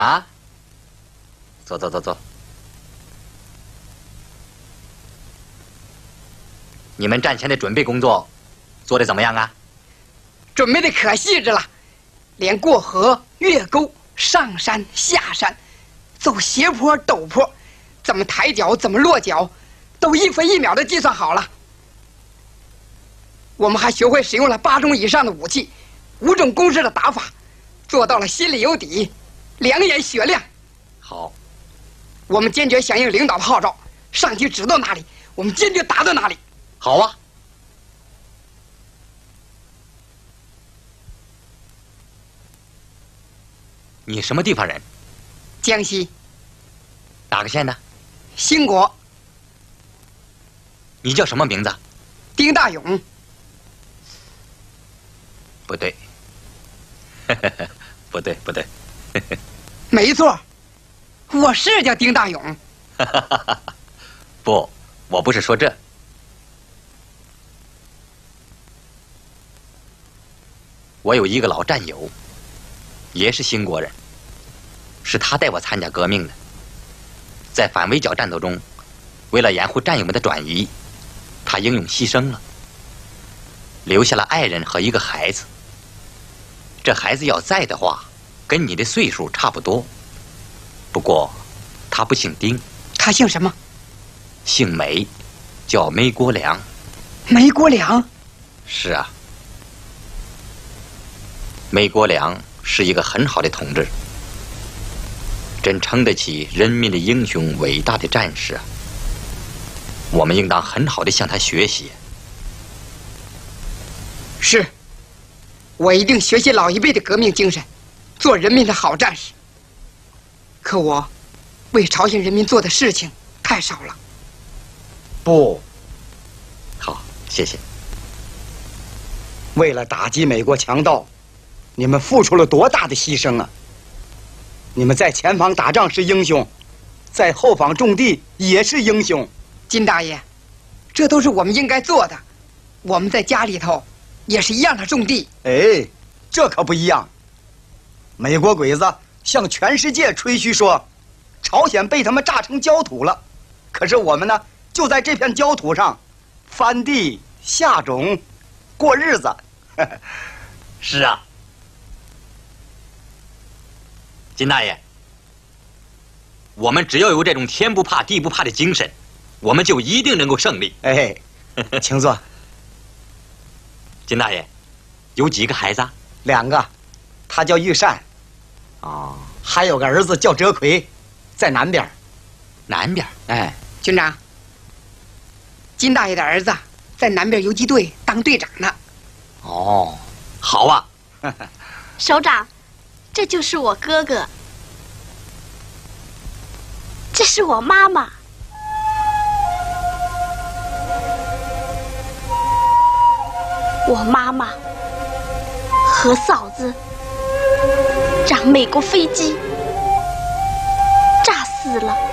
啊？坐。你们战前的准备工作做得怎么样啊？ 准备的可细致了，连过河、越沟、上山下山，走斜坡、陡坡，怎么抬脚、怎么落脚，都1分1秒的计算好了。我们还学会使用了8种以上的武器，5种攻势的打法，做到了心里有底，两眼雪亮。 好， 我们坚决响应领导的号召，上级指到哪里，我们坚决打到哪里。 好啊。你什么地方人？ 江西哪个县的？ 兴国。 你叫什么名字？ 丁大勇。 不对，不对， 没错，我是叫丁大勇。 不，我不是说这。我有一个老战友，也是兴国人，是他带我参加革命的。在反围剿战斗中，为了掩护战友们的转移，他英勇牺牲了，留下了爱人和一个孩子。这孩子要在的话，跟你的岁数差不多。不过，他不姓丁。 他姓什么？ 姓梅，叫梅国良。 梅国良？ 是啊。梅国良是一个很好的同志，真称得起人民的英雄、伟大的战士啊！我们应当很好的向他学习。 是，我一定学习老一辈的革命精神，做人民的好战士。可我为朝鲜人民做的事情太少了。 不， 好，谢谢。 为了打击美国强盗，你们付出了多大的牺牲啊！你们在前方打仗是英雄，在后方种地也是英雄。 金大爷，这都是我们应该做的。我们在家里头也是一样的种地。 哎，这可不一样。美国鬼子向全世界吹嘘说，朝鲜被他们炸成焦土了。可是我们呢，就在这片焦土上翻地下种，过日子。 是啊。金大爷，我们只要有这种天不怕地不怕的精神，我们就一定能够胜利。 哎，请坐。 金大爷，有几个孩子 ？2个，他叫玉善。 哦， 还有个儿子叫哲奎，在南边。 南边？ 哎， 军长，金大爷的儿子在南边游击队当队长呢。 哦，好啊。 首长，这就是我哥哥，这是我妈妈。我妈妈和嫂子让美国飞机炸死了。